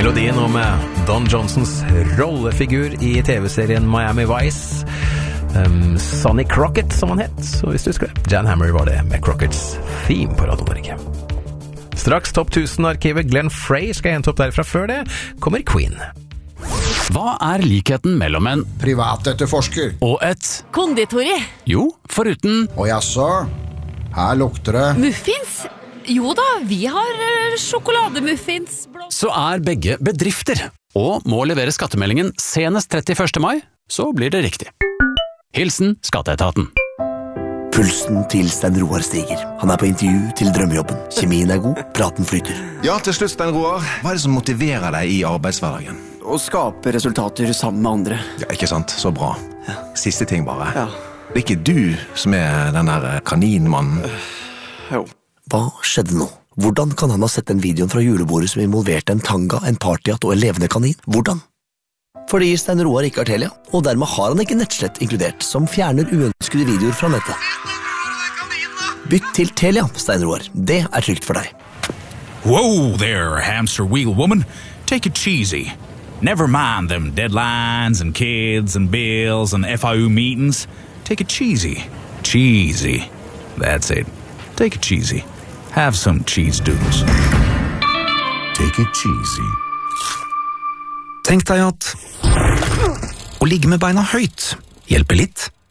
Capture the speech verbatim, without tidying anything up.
Melodien om Don Johnsons rollefigur I T V-serien Miami Vice. Um, Sonny Crockett, som han het, så hvis du husker det. Jan Hammer var det med Crockett's theme på Radio Norge. Straks topp tusen-arkivet Glenn Frey skal hente opp derfra. Før det kommer Queen. Hva er likheten mellom en privatetterforsker og et konditori? Jo, foruten og jaså, her lukter det Muffins? Jo da, vi har uh, sjokolademuffins. Så er begge bedrifter og må levere skattemeldingen senest trettiførste mai, så blir det riktig. Hilsen Skatteetaten. Pulsen til Stein Roar stiger. Han er på intervju til drømmejobben. Kjemien er god, praten flyter. Ja, til slutt, Stein Roar. Hva er det som motiverer deg I arbeidshverdagen? Å skape resultater sammen med andre. Ja, ikke sant? Så bra. Ja. Siste ting bare. Ja. Det er ikke du som er den der kaninmannen. Jo. Hva skjedde nå? Hvordan kan han ha sett den videoen fra julebordet som involverte en tanga, en partyhatt og en levende kanin? Hvordan? Fordi Stein Roar ikke har Telia, og dermed har han ikke nettslett inkludert, som fjerner uønskede videoer fra nettet. Bytt til Telia, Stein Roar. Det er trygt for deg. Whoa there, hamster wheel woman. Take it cheesy. Never mind them deadlines and kids and bills and F I U meetings. Take it cheesy. Cheesy. That's it. Take it cheesy. Have some cheese doodles. Take it cheesy. Tenk deg at å ligge med beina høyt hjelper litt,